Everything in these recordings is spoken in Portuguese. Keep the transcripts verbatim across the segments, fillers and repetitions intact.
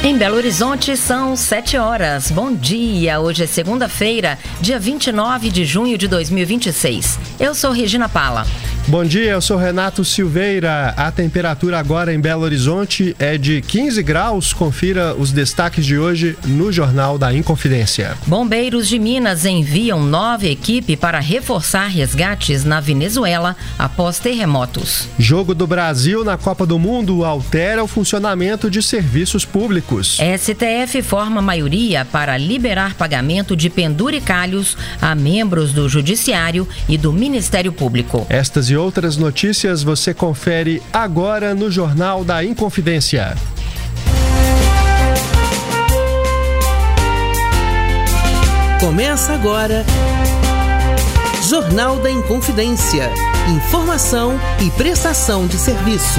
Em Belo Horizonte são sete horas. Bom dia, hoje é segunda-feira, dia vinte e nove de junho de dois mil e vinte e seis. Eu sou Regina Pala. Bom dia, eu sou Renato Silveira. A temperatura agora em Belo Horizonte é de quinze graus. Confira os destaques de hoje no Jornal da Inconfidência. Bombeiros de Minas enviam nova equipe para reforçar resgates na Venezuela após terremotos. Jogo do Brasil na Copa do Mundo altera o funcionamento de serviços públicos. S T F forma maioria para liberar pagamento de penduricalhos a membros do Judiciário e do Ministério Público. Estas e outras notícias você confere agora no Jornal da Inconfidência. Começa agora Jornal da Inconfidência. Informação e prestação de serviço.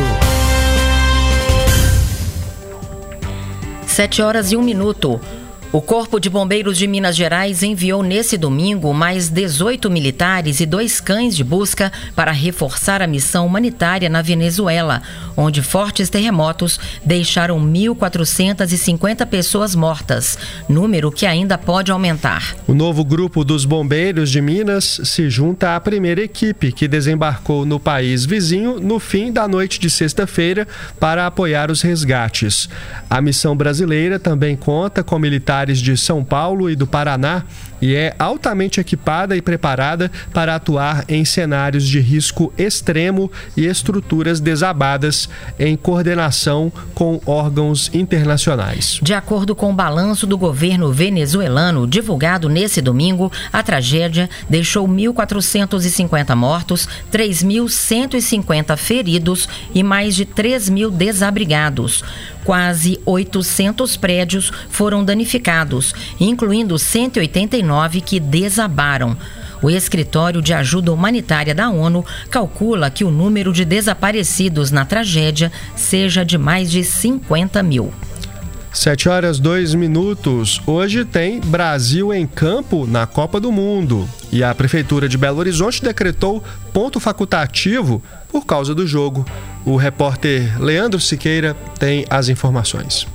Sete horas e um minuto. O Corpo de Bombeiros de Minas Gerais enviou nesse domingo mais dezoito militares e dois cães de busca para reforçar a missão humanitária na Venezuela, onde fortes terremotos deixaram mil quatrocentas e cinquenta pessoas mortas, número que ainda pode aumentar. O novo grupo dos bombeiros de Minas se junta à primeira equipe que desembarcou no país vizinho no fim da noite de sexta-feira para apoiar os resgates. A missão brasileira também conta com militares de São Paulo e do Paraná e é altamente equipada e preparada para atuar em cenários de risco extremo e estruturas desabadas em coordenação com órgãos internacionais. De acordo com o balanço do governo venezuelano divulgado nesse domingo, a tragédia deixou mil quatrocentos e cinquenta mortos, três mil cento e cinquenta feridos e mais de três mil desabrigados. Quase oitocentos prédios foram danificados, incluindo cento e oitenta e nove que desabaram. O Escritório de Ajuda Humanitária da ONU calcula que o número de desaparecidos na tragédia seja de mais de cinquenta mil. Sete horas, dois minutos. Hoje tem Brasil em campo na Copa do Mundo. E a Prefeitura de Belo Horizonte decretou ponto facultativo por causa do jogo. O repórter Leandro Siqueira tem as informações.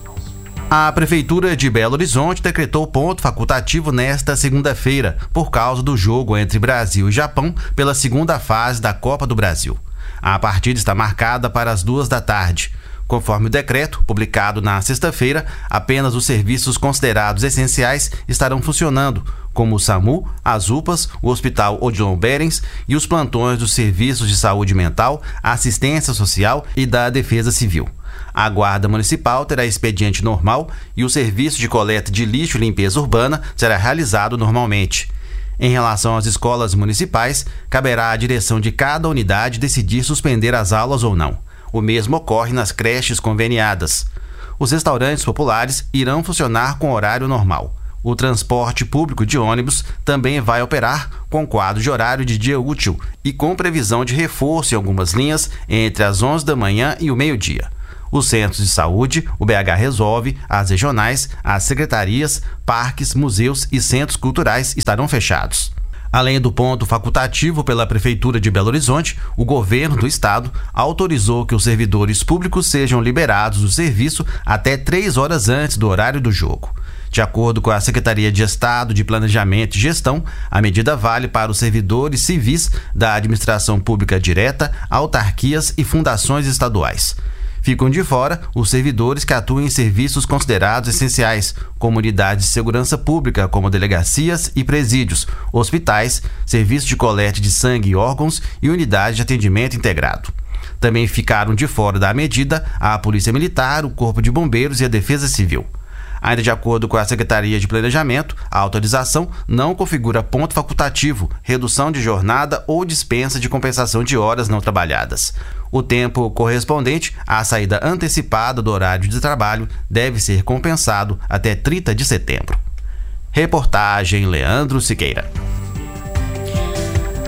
A Prefeitura de Belo Horizonte decretou ponto facultativo nesta segunda-feira por causa do jogo entre Brasil e Japão pela segunda fase da Copa do Brasil. A partida está marcada para as duas da tarde. Conforme o decreto, publicado na sexta-feira, apenas os serviços considerados essenciais estarão funcionando, como o SAMU, as U P As, o Hospital Odilon Berens e os plantões dos serviços de saúde mental, assistência social e da Defesa Civil. A Guarda Municipal terá expediente normal e o serviço de coleta de lixo e limpeza urbana será realizado normalmente. Em relação às escolas municipais, caberá à direção de cada unidade decidir suspender as aulas ou não. O mesmo ocorre nas creches conveniadas. Os restaurantes populares irão funcionar com horário normal. O transporte público de ônibus também vai operar com quadro de horário de dia útil e com previsão de reforço em algumas linhas entre as onze da manhã e o meio-dia. Os centros de saúde, o B H Resolve, as regionais, as secretarias, parques, museus e centros culturais estarão fechados. Além do ponto facultativo pela Prefeitura de Belo Horizonte, o governo do estado autorizou que os servidores públicos sejam liberados do serviço até três horas antes do horário do jogo. De acordo com a Secretaria de Estado de Planejamento e Gestão, a medida vale para os servidores civis da administração pública direta, autarquias e fundações estaduais. Ficam de fora os servidores que atuam em serviços considerados essenciais, como unidades de segurança pública, como delegacias e presídios, hospitais, serviços de coleta de sangue e órgãos e unidades de atendimento integrado. Também ficaram de fora da medida a Polícia Militar, o Corpo de Bombeiros e a Defesa Civil. Ainda de acordo com a Secretaria de Planejamento, a autorização não configura ponto facultativo, redução de jornada ou dispensa de compensação de horas não trabalhadas. O tempo correspondente à saída antecipada do horário de trabalho deve ser compensado até trinta de setembro. Reportagem Leandro Siqueira.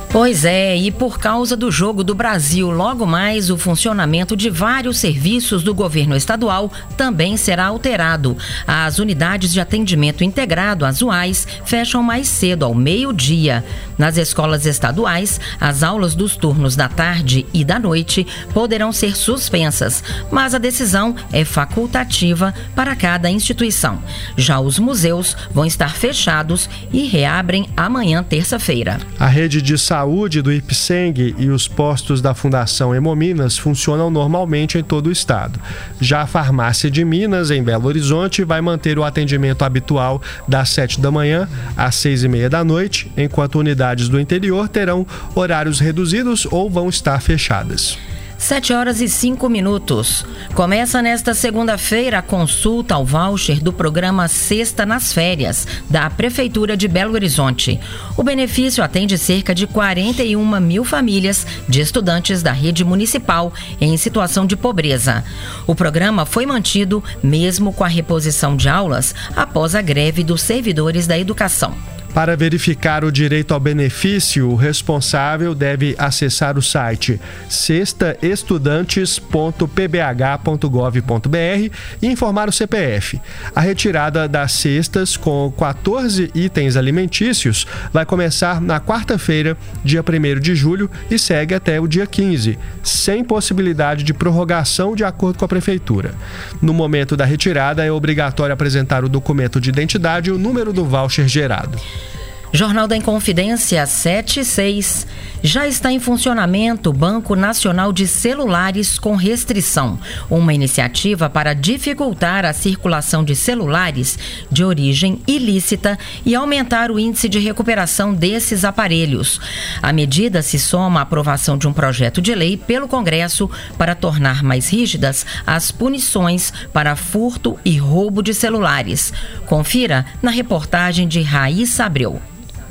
Pois é, e por causa do Jogo do Brasil, logo mais o funcionamento de vários serviços do governo estadual também será alterado. As unidades de atendimento integrado, as U A Is, fecham mais cedo, ao meio-dia. Nas escolas estaduais, as aulas dos turnos da tarde e da noite poderão ser suspensas, mas a decisão é facultativa para cada instituição. Já os museus vão estar fechados e reabrem amanhã, terça-feira. A rede de saúde do Ipseng e os postos da Fundação Hemominas funcionam normalmente em todo o estado. Já a farmácia de Minas, em Belo Horizonte, vai manter o atendimento habitual das sete da manhã às seis e meia da noite, enquanto unidades do interior terão horários reduzidos ou vão estar fechadas. Sete horas e cinco minutos. Começa nesta segunda-feira a consulta ao voucher do programa Sexta nas Férias, da Prefeitura de Belo Horizonte. O benefício atende cerca de quarenta e uma mil famílias de estudantes da rede municipal em situação de pobreza. O programa foi mantido mesmo com a reposição de aulas após a greve dos servidores da educação. Para verificar o direito ao benefício, o responsável deve acessar o site sexta estudantes ponto p b h ponto gov ponto b r e informar o C P F. A retirada das cestas com quatorze itens alimentícios vai começar na quarta-feira, dia primeiro de julho, e segue até o dia quinze, sem possibilidade de prorrogação de acordo com a Prefeitura. No momento da retirada, é obrigatório apresentar o documento de identidade e o número do voucher gerado. Jornal da Inconfidência sete e seis. Já está em funcionamento o Banco Nacional de Celulares com Restrição, uma iniciativa para dificultar a circulação de celulares de origem ilícita e aumentar o índice de recuperação desses aparelhos. A medida se soma à aprovação de um projeto de lei pelo Congresso para tornar mais rígidas as punições para furto e roubo de celulares. Confira na reportagem de Raíssa Abreu.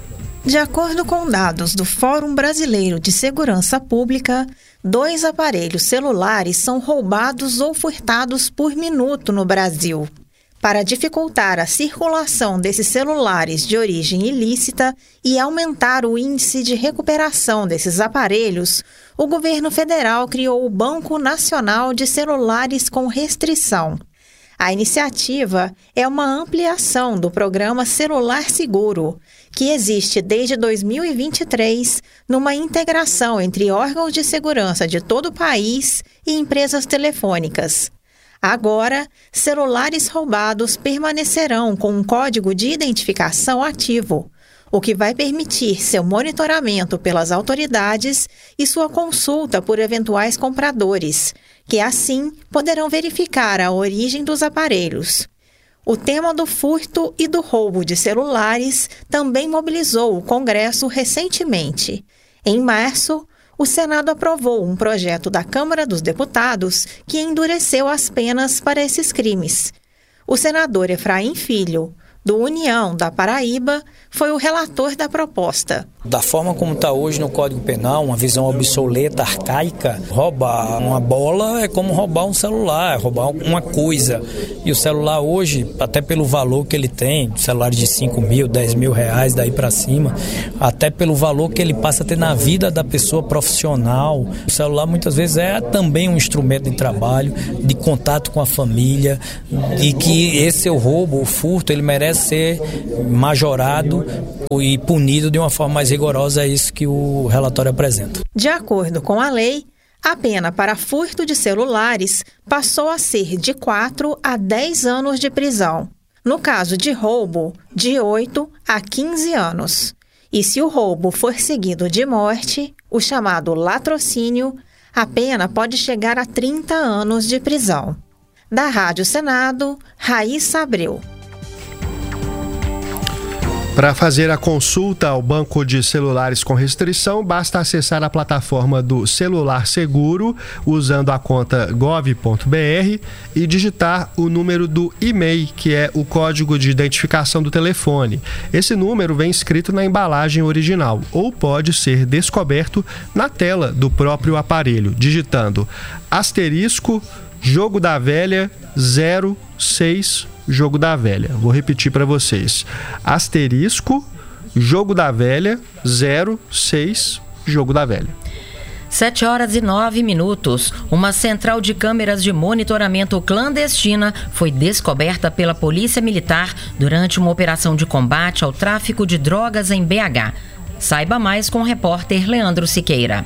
De acordo com dados do Fórum Brasileiro de Segurança Pública, dois aparelhos celulares são roubados ou furtados por minuto no Brasil. Para dificultar a circulação desses celulares de origem ilícita e aumentar o índice de recuperação desses aparelhos, o governo federal criou o Banco Nacional de Celulares com Restrição. A iniciativa é uma ampliação do programa Celular Seguro, que existe desde dois mil e vinte e três numa integração entre órgãos de segurança de todo o país e empresas telefônicas. Agora, celulares roubados permanecerão com um código de identificação ativo, o que vai permitir seu monitoramento pelas autoridades e sua consulta por eventuais compradores, que assim poderão verificar a origem dos aparelhos. O tema do furto e do roubo de celulares também mobilizou o Congresso recentemente. Em março, o Senado aprovou um projeto da Câmara dos Deputados que endureceu as penas para esses crimes. O senador Efraim Filho, do União da Paraíba, foi o relator da proposta. Da forma como está hoje no Código Penal, uma visão obsoleta, arcaica, roubar uma bola é como roubar um celular, roubar uma coisa. E o celular hoje, até pelo valor que ele tem, celulares de cinco mil, dez mil reais, daí para cima, até pelo valor que ele passa a ter na vida da pessoa profissional, o celular muitas vezes é também um instrumento de trabalho, de contato com a família, e que esse seu roubo, o furto, ele merece ser majorado e punido de uma forma mais rigorosa, é isso que o relatório apresenta. De acordo com a lei, a pena para furto de celulares passou a ser de quatro a dez anos de prisão. No caso de roubo, de oito a quinze anos. E se o roubo for seguido de morte, o chamado latrocínio, a pena pode chegar a trinta anos de prisão. Da Rádio Senado, Raíssa Abreu. Para fazer a consulta ao banco de celulares com restrição, basta acessar a plataforma do Celular Seguro usando a conta gov ponto b r e digitar o número do e-mail, que é o código de identificação do telefone. Esse número vem escrito na embalagem original ou pode ser descoberto na tela do próprio aparelho, digitando asterisco Jogo da Velha zero seis Jogo da Velha. Vou repetir para vocês. Asterisco, Jogo da Velha, zero seis, Jogo da Velha. Sete horas e nove minutos. Uma central de câmeras de monitoramento clandestina foi descoberta pela Polícia Militar durante uma operação de combate ao tráfico de drogas em B H. Saiba mais com o repórter Leandro Siqueira.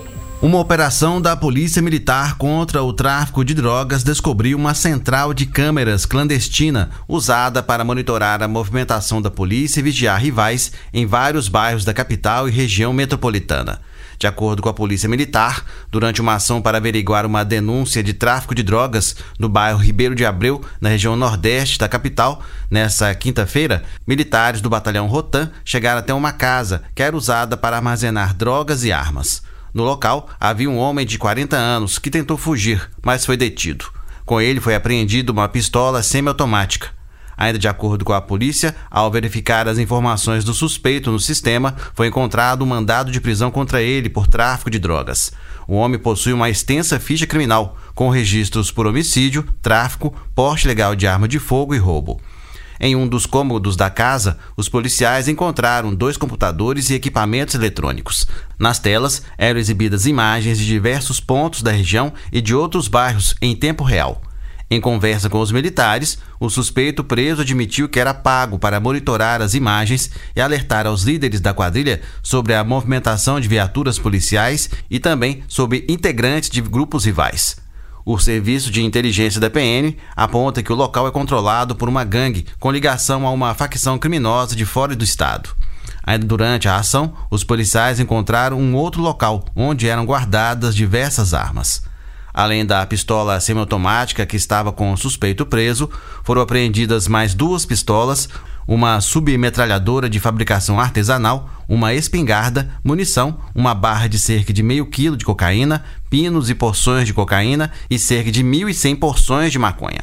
Uma operação da Polícia Militar contra o tráfico de drogas descobriu uma central de câmeras clandestina usada para monitorar a movimentação da polícia e vigiar rivais em vários bairros da capital e região metropolitana. De acordo com a Polícia Militar, durante uma ação para averiguar uma denúncia de tráfico de drogas no bairro Ribeiro de Abreu, na região nordeste da capital, nessa quinta-feira, militares do Batalhão Rotan chegaram até uma casa que era usada para armazenar drogas e armas. No local, havia um homem de quarenta anos que tentou fugir, mas foi detido. Com ele foi apreendida uma pistola semiautomática. Ainda de acordo com a polícia, ao verificar as informações do suspeito no sistema, foi encontrado um mandado de prisão contra ele por tráfico de drogas. O homem possui uma extensa ficha criminal, com registros por homicídio, tráfico, porte ilegal de arma de fogo e roubo. Em um dos cômodos da casa, os policiais encontraram dois computadores e equipamentos eletrônicos. Nas telas, eram exibidas imagens de diversos pontos da região e de outros bairros em tempo real. Em conversa com os militares, o suspeito preso admitiu que era pago para monitorar as imagens e alertar aos líderes da quadrilha sobre a movimentação de viaturas policiais e também sobre integrantes de grupos rivais. O Serviço de Inteligência da P N aponta que o local é controlado por uma gangue com ligação a uma facção criminosa de fora do estado. Ainda durante a ação, os policiais encontraram um outro local onde eram guardadas diversas armas. Além da pistola semiautomática que estava com o suspeito preso, foram apreendidas mais duas pistolas, uma submetralhadora de fabricação artesanal, uma espingarda, munição, uma barra de cerca de meio quilo de cocaína, pinos e porções de cocaína e cerca de mil e cem porções de maconha.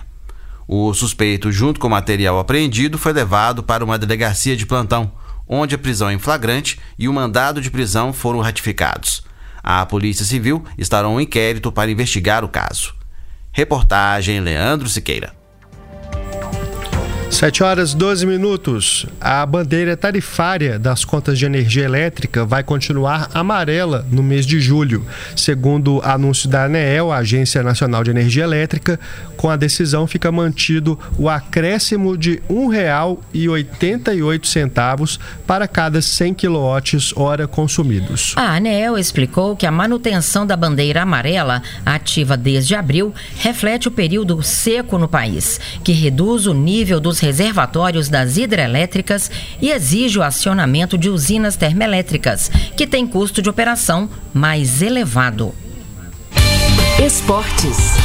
O suspeito, junto com o material apreendido, foi levado para uma delegacia de plantão, onde a prisão em flagrante e o mandado de prisão foram ratificados. A Polícia Civil estará um inquérito para investigar o caso. Reportagem Leandro Siqueira. sete horas e doze minutos. A bandeira tarifária das contas de energia elétrica vai continuar amarela no mês de julho. Segundo anúncio da ANEEL, a Agência Nacional de Energia Elétrica, com a decisão fica mantido o acréscimo de um real e oitenta e oito centavos para cada cem quilowatts-hora consumidos. A ANEEL explicou que a manutenção da bandeira amarela, ativa desde abril, reflete o período seco no país, que reduz o nível dos reservatórios das hidrelétricas e exige o acionamento de usinas termoelétricas, que têm custo de operação mais elevado. Esportes.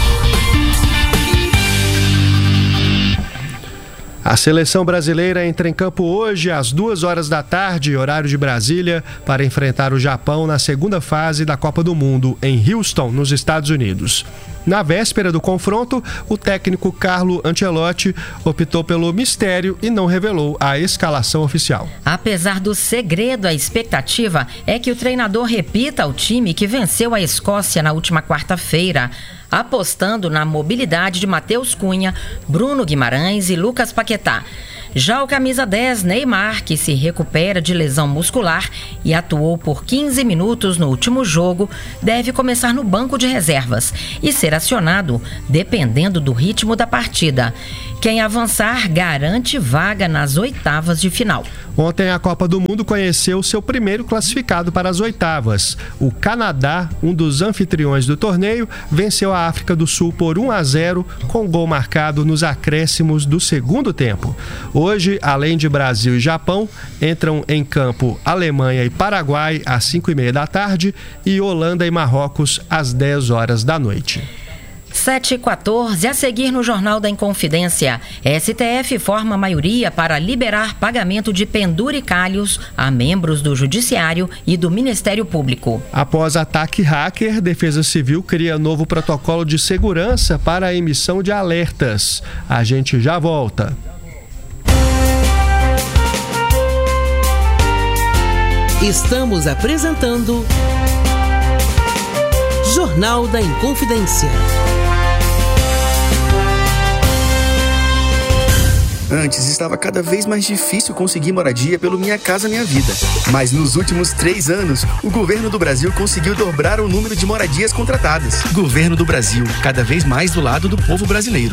A seleção brasileira entra em campo hoje às duas horas da tarde, horário de Brasília, para enfrentar o Japão na segunda fase da Copa do Mundo em Houston, nos Estados Unidos. Na véspera do confronto, o técnico Carlo Ancelotti optou pelo mistério e não revelou a escalação oficial. Apesar do segredo, a expectativa é que o treinador repita o time que venceu a Escócia na última quarta-feira, apostando na mobilidade de Matheus Cunha, Bruno Guimarães e Lucas Paquetá. Já o camisa dez, Neymar, que se recupera de lesão muscular e atuou por quinze minutos no último jogo, deve começar no banco de reservas e ser acionado dependendo do ritmo da partida. Quem avançar garante vaga nas oitavas de final. Ontem a Copa do Mundo conheceu seu primeiro classificado para as oitavas. O Canadá, um dos anfitriões do torneio, venceu a África do Sul por um a zero, com gol marcado nos acréscimos do segundo tempo. Hoje, além de Brasil e Japão, entram em campo Alemanha e Paraguai às cinco e meia da tarde e Holanda e Marrocos às dez horas da noite. sete e quatorze, a seguir no Jornal da Inconfidência. S T F forma maioria para liberar pagamento de penduricalhos a membros do Judiciário e do Ministério Público. Após ataque hacker, Defesa Civil cria novo protocolo de segurança para a emissão de alertas. A gente já volta. Estamos apresentando Jornal da Inconfidência. Antes estava cada vez mais difícil conseguir moradia pelo Minha Casa Minha Vida. Mas nos últimos três anos, o governo do Brasil conseguiu dobrar o número de moradias contratadas. Governo do Brasil, cada vez mais do lado do povo brasileiro.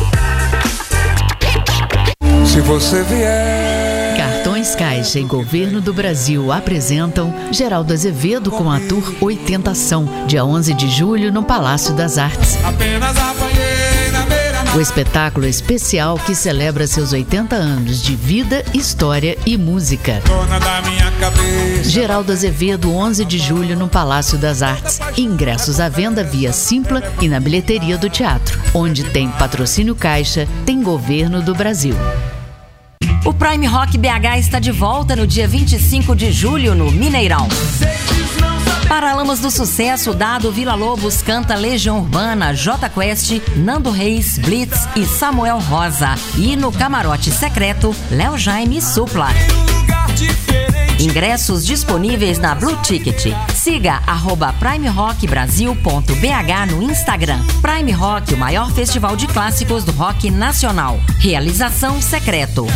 Se você vier... Cartões Caixa e Governo do Brasil apresentam Geraldo Azevedo com a Tour Oitentação, dia onze de julho no Palácio das Artes. Apenas apanhei na beira. O espetáculo especial que celebra seus oitenta anos de vida, história e música. Dona da minha cabeça. Geraldo Azevedo, onze de julho no Palácio das Artes. Ingressos à venda via Simpla e na bilheteria do teatro. Onde tem patrocínio Caixa, tem Governo do Brasil. O Prime Rock B H está de volta no dia vinte e cinco de julho no Mineirão. Paralamas do Sucesso, Dado Vila Lobos canta Legião Urbana, J Quest, Nando Reis, Blitz e Samuel Rosa. E no Camarote Secreto, Léo Jaime e Supla. Ingressos disponíveis na Blue Ticket. Siga arroba primerockbrasil.bh no Instagram. Prime Rock, o maior festival de clássicos do rock nacional. Realização Secreto.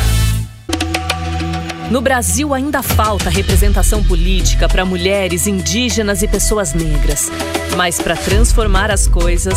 No Brasil ainda falta representação política para mulheres, indígenas e pessoas negras. Mas para transformar as coisas,